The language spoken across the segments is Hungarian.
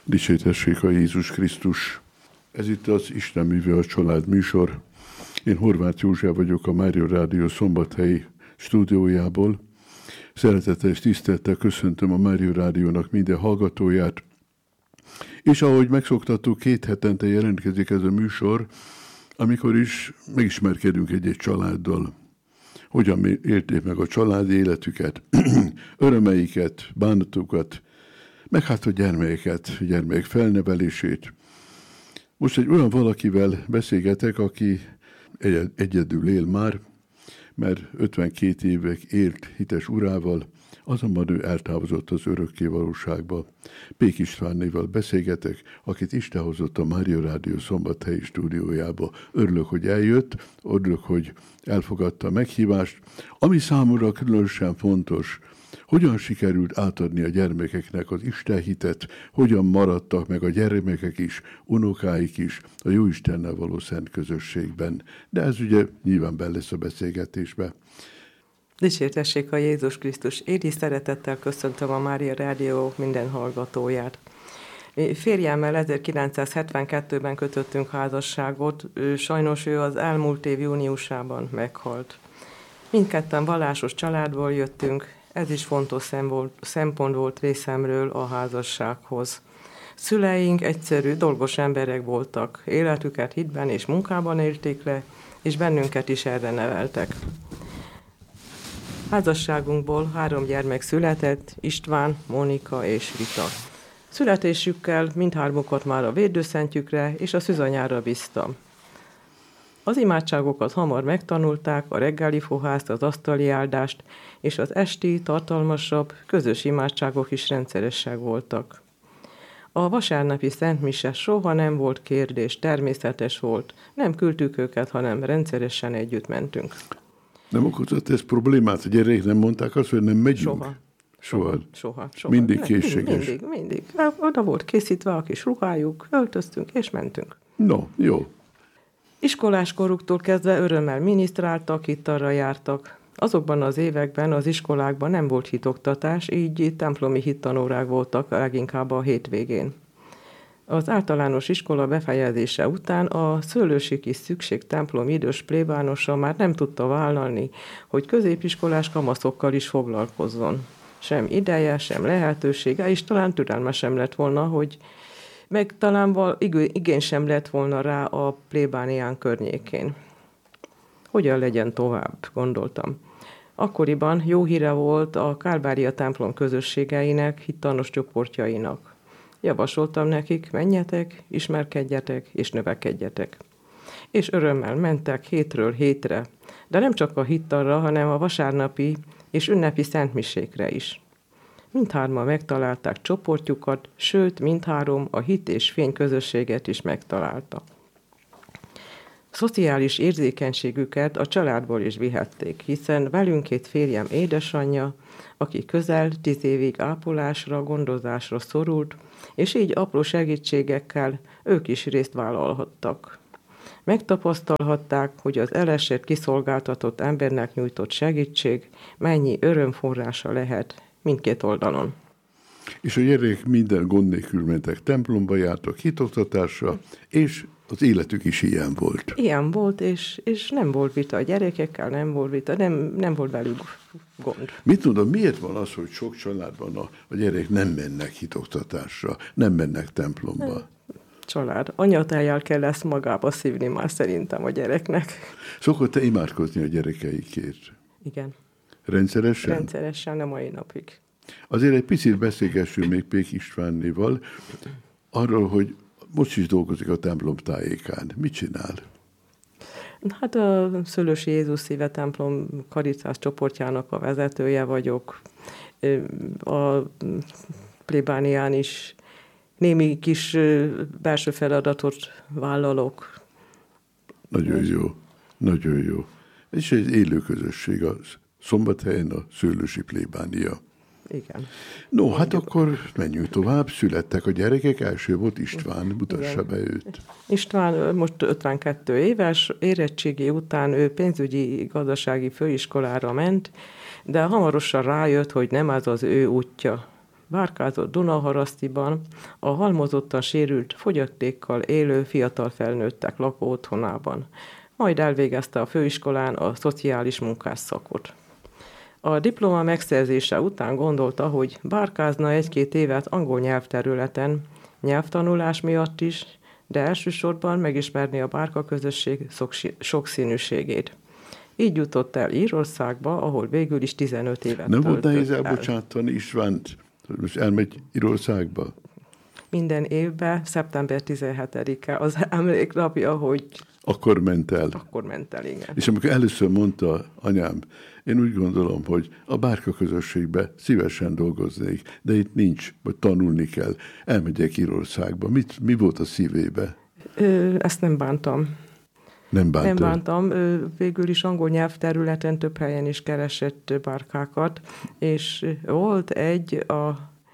Dicsértessék a Jézus Krisztus! Ez itt az Isten műve, a család műsor. Én Horváth József vagyok, a Mária Rádió szombathelyi stúdiójából. Szeretettel és tisztelettel köszöntöm a Mária Rádiónak minden hallgatóját. És ahogy megszoktattuk, 2 hetente jelentkezik ez a műsor, amikor is megismerkedünk egy-egy családdal. Hogyan élték meg a család életüket, örömeiket, bánatokat, meg hát a gyermekek felnevelését. Most egy olyan valakivel beszélgetek, aki egyedül él már, mert 52 évek élt hites urával, azonban ő eltávozott az örökké valóságba. Pék Istvánnéval beszélgetek, akit Isten hozott a Mária Rádió szombathelyi stúdiójába. Örülök, hogy eljött, örülök, hogy elfogadta a meghívást. Ami számomra különösen fontos, hogyan sikerült átadni a gyermekeknek az istenhitet, hogyan maradtak meg a gyermekek is, unokáik is a Jóistennel való szent közösségben. De ez ugye nyilván benne lesz a beszélgetésbe. Dicsértessék a Jézus Krisztus! Én is szeretettel köszöntöm a Mária Rádió minden hallgatóját. Férjemmel 1972-ben kötöttünk házasságot, sajnos ő az elmúlt év júniusában meghalt. Mindketten vallásos családból jöttünk, ez is fontos szempont volt részemről a házassághoz. Szüleink egyszerű, dolgos emberek voltak, életüket hitben és munkában élték le, és bennünket is erre neveltek. Házasságunkból 3 gyermek született, István, Mónika és Rita. Születésükkel mindhármukat már a védőszentjükre és a szűzanyára bíztam. Az imádságokat hamar megtanulták, a reggeli fohászt, az asztali áldást, és az esti, tartalmasabb, közös imádságok is rendszeresek voltak. A vasárnapi szentmise soha nem volt kérdés, természetes volt. Nem küldtük őket, hanem rendszeresen együtt mentünk. Nem okozott ez problémát? A gyerekek nem mondták azt, hogy nem megyünk? Soha. Mindig készséges. Mindig. Oda volt készítve a kis ruhájuk, öltöztünk és mentünk. No, jó. Iskolás koruktól kezdve örömmel minisztráltak, hittanra jártak. Azokban az években az iskolákban nem volt hitoktatás, így templomi hittanórák voltak leginkább a hétvégén. Az általános iskola befejezése után a Szőlősi Szükség templom idős plébánosa már nem tudta vállalni, hogy középiskolás kamaszokkal is foglalkozzon. Sem ideje, sem lehetősége, és talán türelme sem lett volna, meg talán igény sem lett volna rá a plébánián környékén. Hogyan legyen tovább, gondoltam. Akkoriban jó híre volt a Kálvária templom közösségeinek, hittanos csoportjainak. Javasoltam nekik, menjetek, ismerkedjetek és növekedjetek. És örömmel mentek hétről hétre, de nem csak a hittanra, hanem a vasárnapi és ünnepi szentmisékre is. Mindhárman megtalálták csoportjukat, sőt, mindhárom a hit és fény közösséget is megtalálta. Szociális érzékenységüket a családból is vihették, hiszen velünk 2 férjem édesanyja, aki közel 10 évig ápolásra, gondozásra szorult, és így apró segítségekkel ők is részt vállalhattak. Megtapasztalhatták, hogy az elesett, kiszolgáltatott embernek nyújtott segítség mennyi örömforrása lehet mindkét oldalon. És a gyerekek minden gond nélkül mentek templomba, jártak hitoktatásra, és az életük is ilyen volt. Ilyen volt, és nem volt vita a gyerekekkel, nem volt vita, nem volt velük gond. Mit tudom, miért van az, hogy sok családban a gyerek nem mennek hitoktatásra, nem mennek templomba? Család. Anyatájjal kell ezt magába szívni már szerintem a gyereknek. Szokott te imádkozni a gyerekeikért? Igen. Rendszeresen? Rendszeresen, a mai napig. Azért egy picit beszélgessünk még Pék Istvánnéval arról, hogy most is dolgozik a templom tájékán. Mit csinál? Hát a Szőlősi Jézus Szíve templom Karitás csoportjának a vezetője vagyok. A plébánián is némi kis belső feladatot vállalok. Nagyon jó, nagyon jó. És egy élő közösség a Szombathelyen, a Szőlősi plébánia. Igen. No, hát akkor menjünk tovább. Születtek a gyerekek, első volt István, mutassa be őt. István most 52 éves, érettségi után ő pénzügyi gazdasági főiskolára ment, de hamarosan rájött, hogy nem az az ő útja. bárkázott Dunaharasztiban a halmozottan sérült, fogyatékkal élő fiatal felnőttek lakó otthonában. Majd elvégezte a főiskolán a szociális munkás szakot. A diploma megszerzése után gondolta, hogy bárkázna 1-2 évet angol nyelvterületen, nyelvtanulás miatt is, de elsősorban megismerni a bárka közösség sokszínűségét. Így jutott el Írországba, ahol végül is 15 évet Nem töltött volt nehéz elbocsátani Istvánt, hogy most elmegy Írországba? Minden évben szeptember 17-e az emléknapja, hogy Akkor ment el. akkor ment el, igen. És amikor először mondta anyám, én úgy gondolom, hogy a bárka közösségbe szívesen dolgoznék, de itt nincs, vagy tanulni kell. Elmegyek Írországba. Mi volt a szívébe? Ezt nem bántam. Nem bántam. Nem bántam. Végül is angol nyelvterületen több helyen is keresett bárkákat, és volt egy a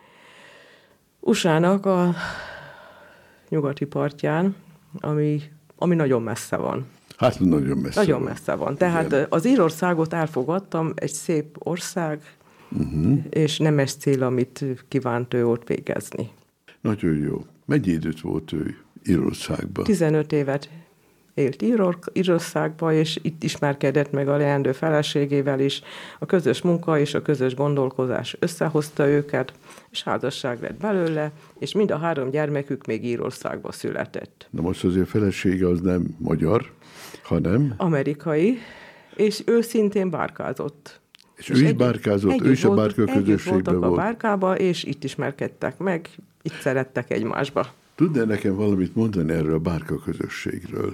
USA-nak a nyugati partján, ami nagyon messze van. Hát nagyon messze Nagyon van. messze van. Tehát igen. Az Írországot elfogadtam, egy szép ország, és nemes cél, amit kívánt ő ott végezni. Nagyon jó. Mennyi időt volt ő Írországban? 15 évet élt Írországba, és itt ismerkedett meg a leendő feleségével is. A közös munka és a közös gondolkozás összehozta őket, és házasság lett belőle, és mind a 3 gyermekük még Írországba született. Na most azért felesége az nem magyar, hanem... Amerikai, és ő szintén bárkázott. És ő is bárkázott, ő is a bárka közösségben volt. A volt. bárkába, és itt ismerkedtek meg, itt szerettek egymásba. Tudnál nekem valamit mondani erről a bárka közösségről?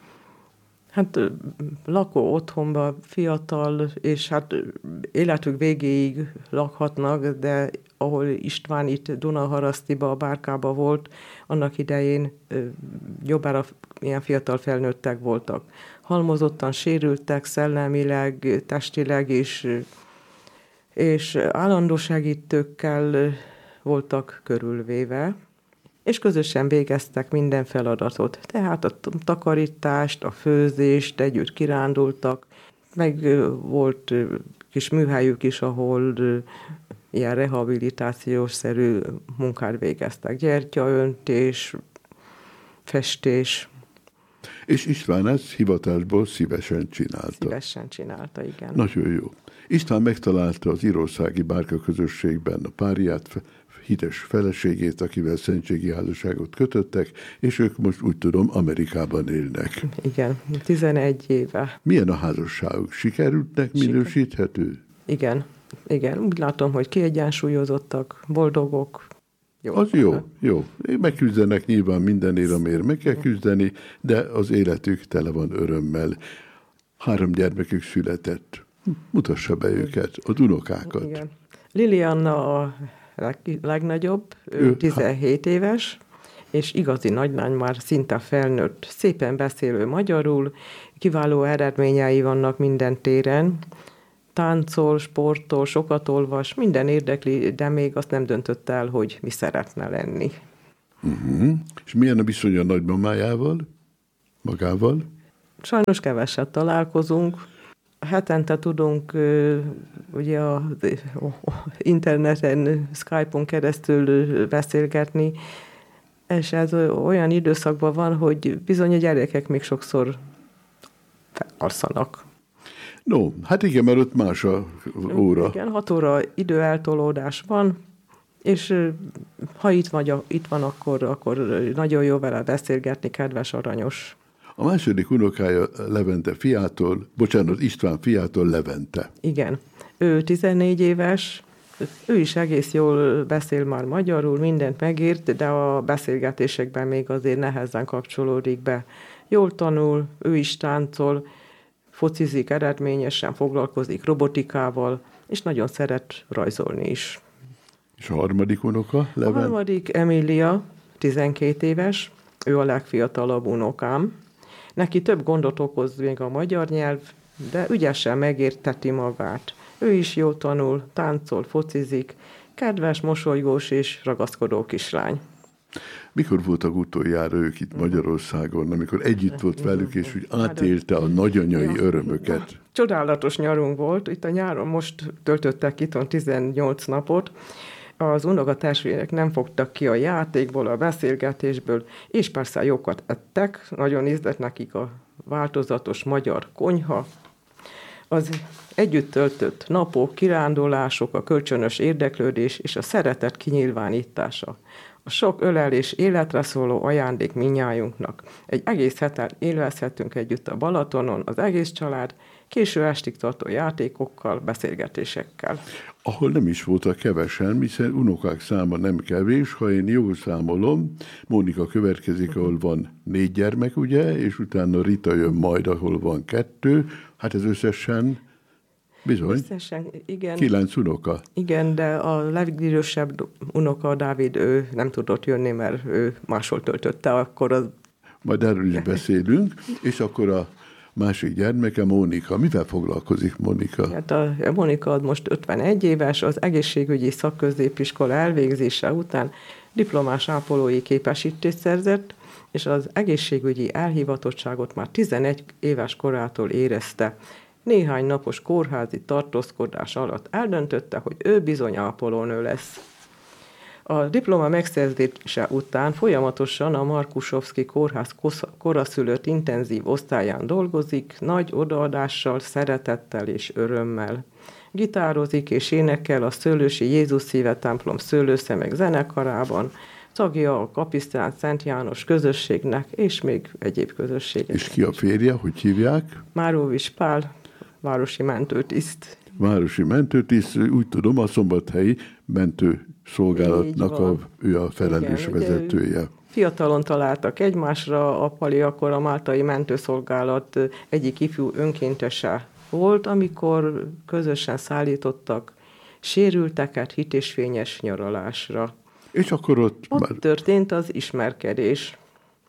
Hát lakó otthonban fiatal, és hát életük végéig lakhatnak, de ahol István itt Dunaharasztiba, a bárkába volt, annak idején jobbára ilyen fiatal felnőttek voltak. Halmozottan sérültek szellemileg, testileg is, és állandó segítőkkel voltak körülvéve, és közösen végeztek minden feladatot. Tehát a takarítást, a főzést, együtt kirándultak, meg volt kis műhelyük is, ahol ilyen rehabilitációs-szerű munkát végeztek. Gyertyaöntés, festés. És István ezt hivatásból szívesen csinálta. Szívesen csinálta, igen. Nagyon jó. István megtalálta az írországi bárka közösségben a párját, hites feleségét, akivel szentségi házasságot kötöttek, és ők most úgy tudom Amerikában élnek. Igen, 11 éve. Milyen a házasságuk? Sikerültnek minősíthető? Igen, úgy látom, hogy kiegyensúlyozottak, boldogok. Jó. Az jó. Megküzdenek nyilván mindenért, amiért meg kell küzdeni, de az életük tele van örömmel. 3 gyermekük született. Mutassa be őket, az unokákat. Igen. Lilianna a legnagyobb, ő 17 éves, és igazi nagylány, már szinte felnőtt, szépen beszélő magyarul, kiváló eredményei vannak minden téren, táncol, sportol, sokat olvas, minden érdekli, de még azt nem döntött el, hogy mi szeretne lenni. És milyen a viszony a nagymamájával, magával? Sajnos keveset találkozunk. Hetente tudunk ugye a interneten, Skype-on keresztül beszélgetni, és ez olyan időszakban van, hogy bizony a gyerekek még sokszor felalszanak. No, hát igen, mert ott más a óra. Igen, 6 óra időeltolódás van, és ha itt van, akkor nagyon jó vele beszélgetni, kedves, aranyos. A második unokája István fiától Levente. Igen. Ő 14 éves, ő is egész jól beszél már magyarul, mindent megírt, de a beszélgetésekben még azért nehezen kapcsolódik be. Jól tanul, ő is táncol, focizik eredményesen, foglalkozik robotikával, és nagyon szeret rajzolni is. És a harmadik unoka, Levente? A harmadik Emília, 12 éves, ő a legfiatalabb unokám. Neki több gondot okoz még a magyar nyelv, de ügyesen megérteti magát. Ő is jól tanul, táncol, focizik, kedves, mosolygós és ragaszkodó kislány. Mikor voltak utoljára ők itt Magyarországon, amikor együtt volt velük, és úgy átélte a nagyanyai örömöket? Csodálatos nyarunk volt. Itt a nyáron most töltöttek itthon 18 napot. Az unokatestvérek nem fogtak ki a játékból, a beszélgetésből, és persze jókat ettek, nagyon ízlett nekik a változatos magyar konyha. Az együtt töltött napok, kirándulások, a kölcsönös érdeklődés és a szeretet kinyilvánítása. A sok ölelés életre szóló ajándék minnyájunknak. Egy egész hetet élvezhetünk együtt a Balatonon, az egész család, késő estig tartó játékokkal, beszélgetésekkel. Ahol nem is voltak kevesen, hiszen unokák száma nem kevés, ha én jól számolom, Mónika következik, ahol van 4 gyermek, ugye, és utána Rita jön majd, ahol van 2, hát ez összesen bizony, Összesen, igen. 9 unoka. Igen, de a legidősebb unoka, Dávid, ő nem tudott jönni, mert ő máshol töltötte, akkor az... Majd erről is beszélünk, és akkor a másik gyermeke, Mónika. Mivel foglalkozik Mónika? Hát a Mónika most 51 éves, az egészségügyi szakközépiskola elvégzése után diplomás ápolói képesítést szerzett, és az egészségügyi elhivatottságot már 11 éves korától érezte. Néhány napos kórházi tartózkodás alatt eldöntötte, hogy ő bizony ápolónő lesz. A diploma megszerzése után folyamatosan a Markusovszki Kórház koraszülött intenzív osztályán dolgozik, nagy odaadással, szeretettel és örömmel. Gitározik és énekel a Szőlősi Jézus Szíve templom szőlőszemek zenekarában, tagja a Kapisztrán Szent János közösségnek, és még egyéb közösségeknek. És ki a férje, hogy hívják? Márovics Pál, városi mentőtiszt. Városi mentőtiszt, úgy tudom, a szombathelyi mentőszolgálatnak ő a felelős vezetője. Fiatalon találtak egymásra, a Pali akkor a máltai mentőszolgálat egyik ifjú önkéntese volt, amikor közösen szállítottak sérülteket hitésfényes nyaralásra. És akkor ott történt az ismerkedés.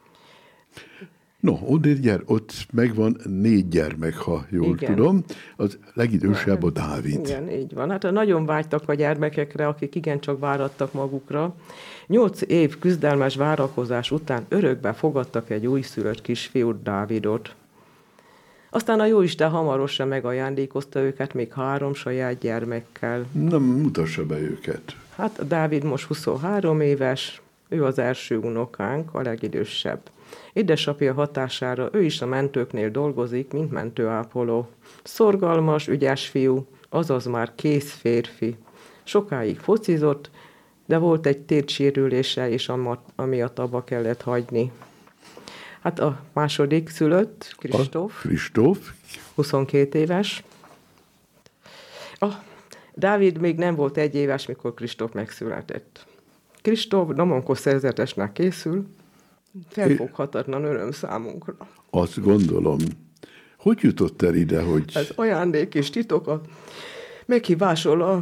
No, ott megvan 4 gyermek, ha jól tudom. Az legidősebb a Dávid. Igen, így van. Hát nagyon vágytak a gyermekekre, akik igencsak várattak magukra. 8 év küzdelmes várakozás után örökbe fogadtak egy újszülött kisfiút, Dávidot. Aztán a Jóisten hamarosan megajándékozta őket még 3 saját gyermekkel. Na, mutassa be őket. Hát Dávid most 23 éves, ő az első unokánk, a legidősebb. Édesapja hatására ő is a mentőknél dolgozik, mint mentőápoló. Szorgalmas, ügyes fiú, azaz már kész férfi. Sokáig focizott, de volt egy térsérülése, és amiatt abba kellett hagyni. Hát a második szülött, Kristóf, 22 éves. Dávid még nem volt 1 éves, mikor Kristóf megszületett. Kristóf Domonkos szerzetesnek készül, felfoghatatlan öröm számunkra. Azt gondolom. Hogy jutott el ide, hogy... Ez ajándék és titok. A meghívásról a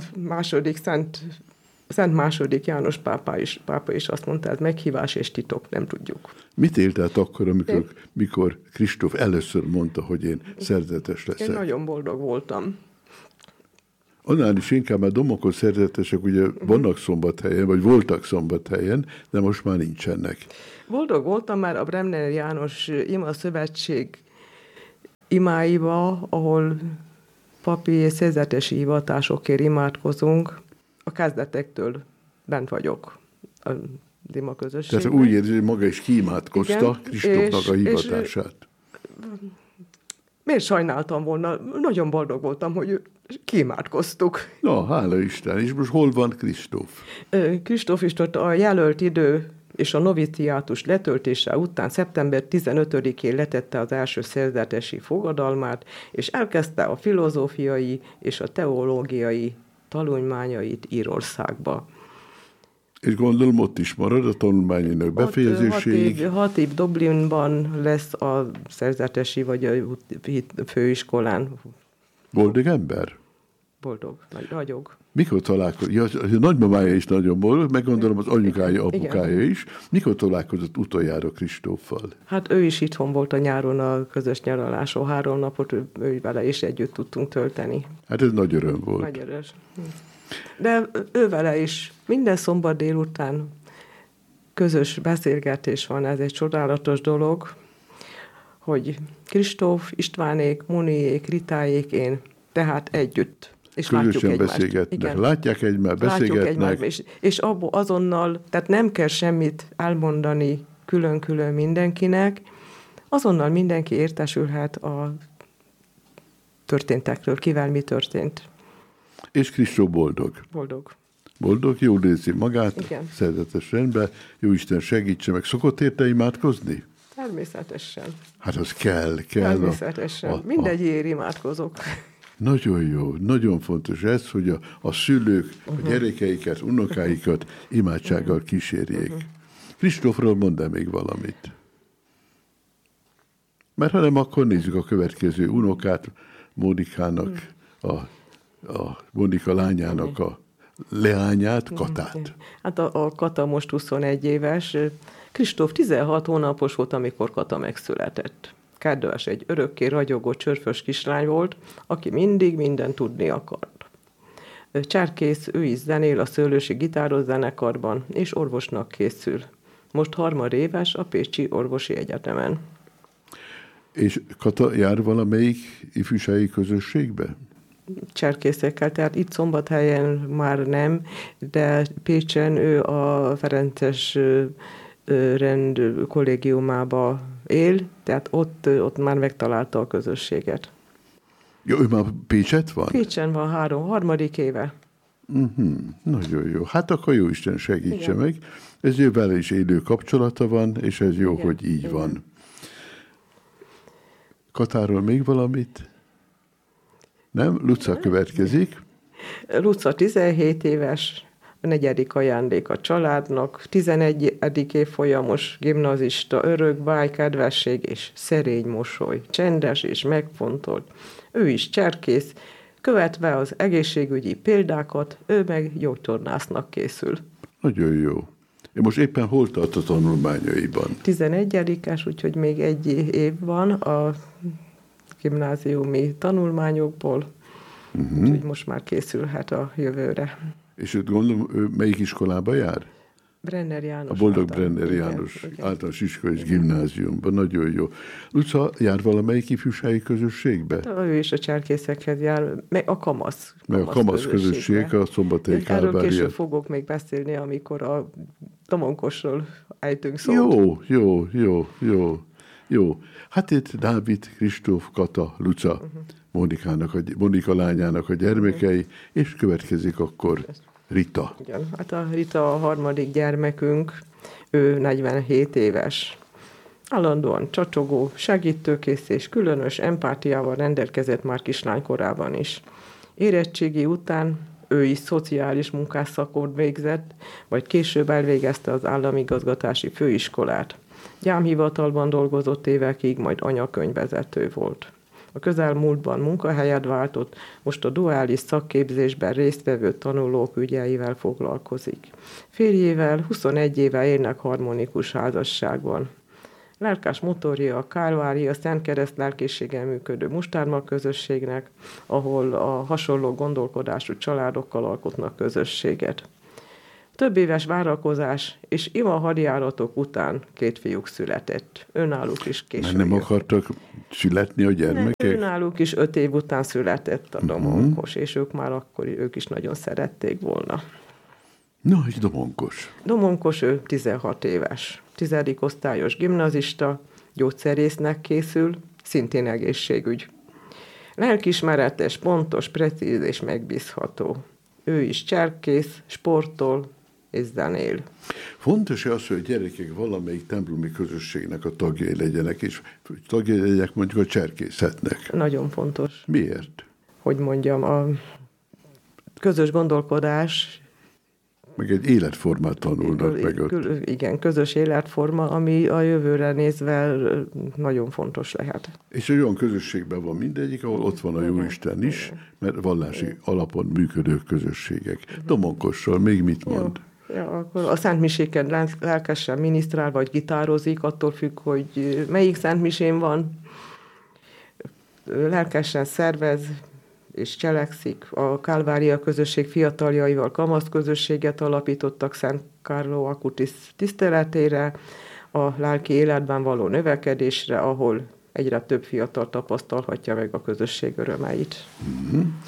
Szent második János pápa is azt mondta, ez meghívás és titok, nem tudjuk. Mit élt át akkor, mikor Kristóf először mondta, hogy én szerzetes leszek? Én nagyon boldog voltam. Annál is inkább, mert Domonkos szerzetesek ugye vannak Szombathelyen, vagy voltak Szombathelyen, de most már nincsenek. Boldog voltam már a Bremner János Ima Szövetség imáiba, ahol papi és szerzetesi hivatásokért imádkozunk. A kezdetektől bent vagyok a Ima közösségben. Tehát úgy érzi, hogy maga is kiimádkozta Kristófnak a hivatását. Miért sajnáltam volna? Nagyon boldog voltam, hogy kiimádkoztuk. Na, hála Isten. És most hol van Kristóf? Kristóf is ott a jelölt idő és a noviciátus letöltése után szeptember 15-én letette az első szerzetesi fogadalmát, és elkezdte a filozófiai és a teológiai tanulmányait Írországba. És gondolom ott is marad a tanulmányainak befejezéséig. 6 év Dublinban lesz a szerzetesi vagy a főiskolán. Boldog ember? Boldog, ragyog. Mikor találkozott? Ja, a nagymamája is nagyon boldog, meg gondolom az anyukája, apukája is. Mikor találkozott utoljára Kristóffal? Hát ő is itthon volt a nyáron a közös nyaraláson, 3 napot ő vele is együtt tudtunk tölteni. Hát ez nagy öröm volt. Nagy öröm. De ő vele is minden szombat délután közös beszélgetés van, ez egy csodálatos dolog, hogy Kristóf, Istvánék, Muniék, Ritáék, én, tehát együtt. És közösen beszélgetnek. Igen. Látják egymást, beszélgetnek. És azonnal, tehát nem kell semmit elmondani külön-külön mindenkinek, azonnal mindenki értesülhet a történtekről, kivel mi történt. És Kristóf boldog. Boldog, jól érzi magát, igen. Szeretetes rendben, Jóisten segítse meg. Szokott érte imádkozni? Természetesen. Hát az kell. Természetesen. Mindegyért imádkozok. Nagyon jó, nagyon fontos ez, hogy a szülők a gyerekeiket, unokáikat imádsággal kísérjék. Kristófról mondd el még valamit. Mert ha nem, akkor nézzük a következő unokát, Mónikának, a Mónika lányának a leányát, Katát. Hát a Kata most 21 éves. Kristóf 16 hónapos volt, amikor Kata megszületett. Kedves, egy örökké ragyogó, csörfös kislány volt, aki mindig mindent tudni akart. Cserkész, ő is zenél a Szőlősi Gitáros Zenekarban, és orvosnak készül. Most harmadéves a Pécsi Orvosi Egyetemen. És Kata jár valamelyik ifjúsági közösségbe? Cserkészekkel, tehát itt Szombathelyen már nem, de Pécsen ő a Ferences rend kollégiumába él, tehát ott már megtalálta a közösséget. Ja, ő már Pécset van? Pécsen van harmadik éve. Nagyon jó. Hát akkor Jóisten segítse meg. Ez ő vele is élő kapcsolata van, és ez jó, hogy így van. Katáról még valamit? Nem? Luca következik. Luca 17 éves, a 4. ajándék a családnak, 11. évfolyamos gimnazista, örök báj, kedvesség és szerény mosoly, csendes és megfontolt. Ő is cserkész, követve az egészségügyi példákat, ő meg gyógytornásznak készül. Nagyon jó. Én most éppen hol tart a tanulmányaiban? 11-es, úgyhogy még egy év van a gimnáziumi tanulmányokból, úgyhogy most már készülhet a jövőre. És őt gondolom, ő melyik iskolába jár? Brenner János. A Boldog Brenner János általános iskola és gimnáziumban. Nagyon jó. Luca jár valamelyik ifjúsági közösségbe? Ő is a cserkészekhez jár, meg a Kamasz. Meg a Kamasz közösség, a Szombathelyi Kálvária. Erről később fogok még beszélni, amikor a Domonkosról ejtünk szót. Jó. Hát itt Dávid, Kristóf, Kata, Luca, Mónika lányának a gyermekei, és következik akkor Rita. Igen, hát a Rita a harmadik gyermekünk, ő 47 éves. Állandóan csacsogó, segítőkész és különös empátiával rendelkezett már kislánykorában is. Érettségi után ő is szociális munkásszakot végzett, vagy később elvégezte az államigazgatási főiskolát. Gyámhivatalban dolgozott évekig, majd anyakönyvvezető volt. A közelmúltban munkahelyet váltott, most a duális szakképzésben résztvevő tanulók ügyeivel foglalkozik. Férjével 21 éve élnek harmonikus házasságban. Lelkes motorja a Kálvária Szentkereszt lelkészséggel működő Mustárma közösségnek, ahol a hasonló gondolkodású családokkal alkotnak közösséget. Több éves várakozás és ima hadjáratok után 2 fiúk született. Önállók is később. Nem akartak születni a gyermekek? Önállók is 5 év után született a Domonkos, és ők is nagyon szerették volna. Na, egy Domonkos. Domonkos, ő 16 éves. 10. osztályos gimnazista, gyógyszerésznek készül, szintén egészségügy. Lelkiismeretes, pontos, precíz és megbízható. Ő is cserkész, sportol és zenél. Fontos az, hogy a gyerekek valamelyik templomi közösségnek a tagjai legyenek, és tagjai legyenek mondjuk a cserkészetnek. Nagyon fontos. Miért? Hogy mondjam, a közös gondolkodás... Meg egy életformát tanulnak meg ott. Igen, közös életforma, ami a jövőre nézve nagyon fontos lehet. És olyan közösségben van mindegyik, ahol ott van a Jóisten is, mert vallási alapon működő közösségek. Domonkossal még mit mond? Ja, akkor a szentmiséken lelkesen minisztrál, vagy gitározik, attól függ, hogy melyik szentmisén van. Lelkesen szervez és cselekszik. A Kálvária közösség fiataljaival kamasz közösséget alapítottak Szent Carlo Acutis tiszteletére, a lelki életben való növekedésre, ahol egyre több fiatal tapasztalhatja meg a közösség örömeit.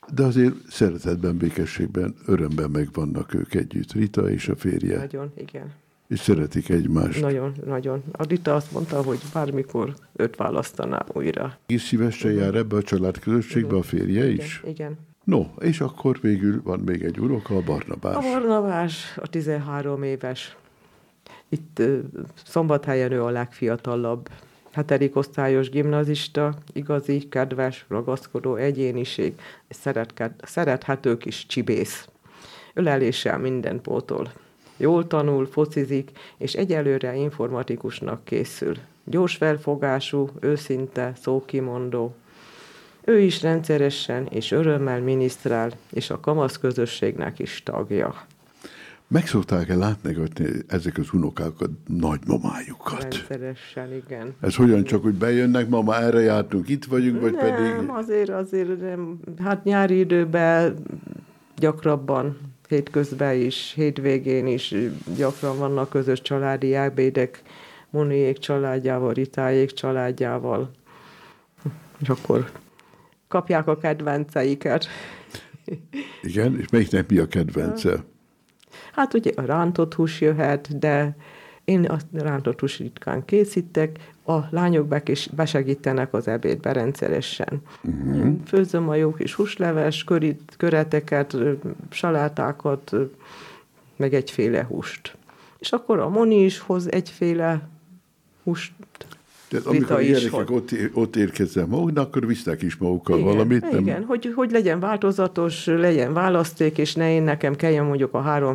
De azért szeretetben, békességben, örömben megvannak ők együtt, Rita és a férje. Nagyon, igen. És szeretik egymást. Nagyon, nagyon. A Rita azt mondta, hogy bármikor őt választaná újra. És szívesen jár ebbe a családközösségbe a férje is? Igen. No, és akkor végül van még egy unoka, a Barnabás. A Barnabás, a 13 éves. Itt Szombathelyen ő a legfiatalabb. 7. osztályos gimnazista, igazi, kedves, ragaszkodó egyéniség, és szerethető kis csibész. Öleléssel minden pótol. Jól tanul, focizik, és egyelőre informatikusnak készül. Gyors felfogású, őszinte, szókimondó. Ő is rendszeresen és örömmel minisztrál, és a kamasz közösségnek is tagja. Meg szokták-e látnegatni ezek az unokák a nagymamájukat? Rendszeresen, igen. Ez hogyan csak, hogy bejönnek, mama, erre jártunk, itt vagyunk, vagy nem, pedig... azért nem. Hát nyári időben gyakrabban, hétközben is, hétvégén is gyakran vannak közös családi ebédek, Moniék családjával, Ritáék családjával. És akkor kapják a kedvenceiket. Igen, és melyiknek mi a kedvence? Hát ugye a rántott hús jöhet, de én a rántott hús ritkán készítek, a lányok besegítenek az ebédbe rendszeresen. Főzöm a jó kis húsleves, köreteket, salátákat, meg egyféle húst. És akkor a Moni is hoz egyféle húst. Tehát amikor a gyerekek ott érkeznek maguknak, akkor visznek is magukkal valamit. Igen, nem? Hogy legyen változatos, legyen választék, és ne én nekem kelljen mondjuk a 3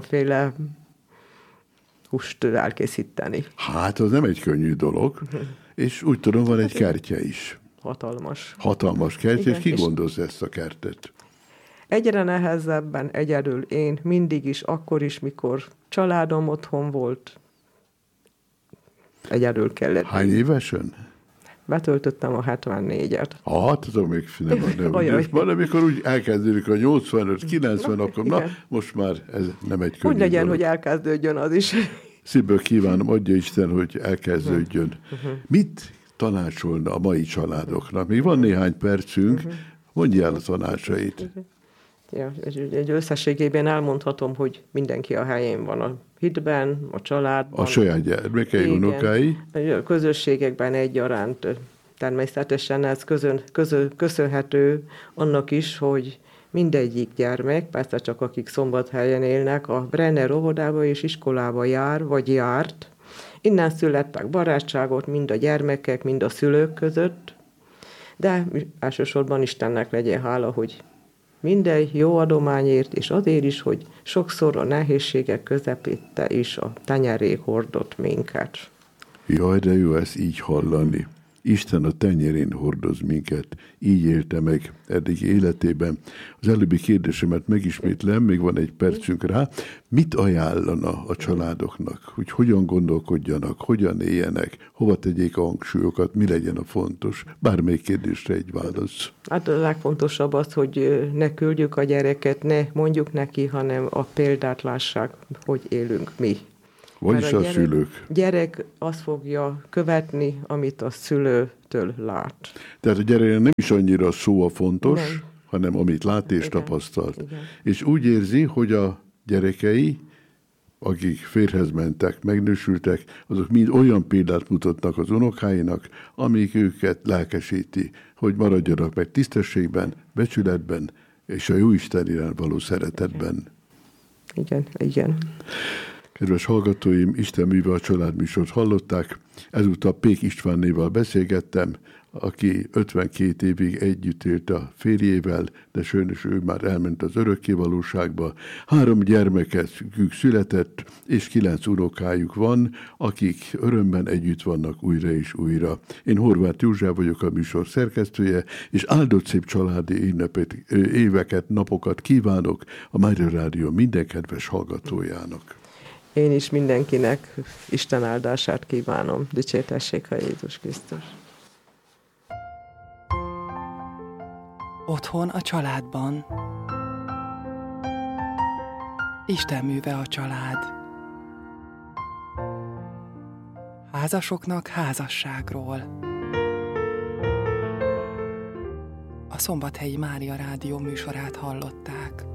húst elkészíteni. Hát, az nem egy könnyű dolog. És úgy tudom, van egy kertje is. Hatalmas. Hatalmas kertje, és ki gondozza ezt a kertet? Egyre nehezebben egyedül én, mindig is, akkor is, mikor családom otthon volt, egyedül kellett. Hány évesen? Betöltöttem a 74-et. Hát, tudom, még nem. Van, amikor úgy elkezdődik a 85-90, akkor na, most már ez nem egy könnyű Úgy legyen, dolog. hogy elkezdődjön az is. Szívből kívánom, adja Isten, hogy elkezdődjön. Mit tanácsolna a mai családoknak? Még van néhány percünk, mondjál a tanácsait. Ja, egy összességében elmondhatom, hogy mindenki a helyén van a hitben, a családban. A saját gyermekei, unokái. A közösségekben egyaránt. Természetesen ez köszönhető annak is, hogy mindegyik gyermek, persze csak akik Szombathelyen élnek, a Brenner óvodába és iskolába jár, vagy járt. Innen születtek barátságot mind a gyermekek, mind a szülők között, de elsősorban Istennek legyen hála, hogy minden jó adományért, és azért is, hogy sokszor a nehézségek közepette is a tenyerék hordott minket. Jaj, de jó ezt így hallani. Isten a tenyerén hordoz minket. Így élte meg eddig életében. Az előbbi kérdésemet megismétlem, még van egy percünk rá. Mit ajánlana a családoknak? Hogy hogyan gondolkodjanak, hogyan éljenek, hova tegyék a hangsúlyokat, mi legyen a fontos? Bármelyik kérdésre egy válasz. Hát a legfontosabb az, hogy ne küldjük a gyereket, ne mondjuk neki, hanem a példát lássák, hogy élünk mi. Vagyis a szülők. Gyerek azt fogja követni, amit a szülőtől lát. Tehát a gyereknek nem is annyira szó a fontos, hanem amit lát és tapasztalt. Igen. És úgy érzi, hogy a gyerekei, akik férjhez mentek, megnősültek, azok mind olyan példát mutatnak az unokáinak, amik őket lelkesíti, hogy maradjanak meg tisztességben, becsületben, és a Jóisten iránt való szeretetben. Igen. Kedves hallgatóim, Isten műve a családműsort hallották. Ezúttal Pék Istvánnéval beszélgettem, aki 52 évig együtt élt a férjével, de sajnos ő már elment az örökkévalóságba. 3 gyermekük született, és 9 unokájuk van, akik örömben együtt vannak újra és újra. Én Horváth József vagyok, a műsor szerkesztője, és áldott szép családi éveket, napokat kívánok a Mária Rádió minden kedves hallgatójának. Én is mindenkinek Isten áldását kívánom. Dicsértessék a Jézus Krisztus. Otthon a családban. Isten műve a család. Házasoknak házasságról. A Szombathelyi Mária Rádió műsorát hallották.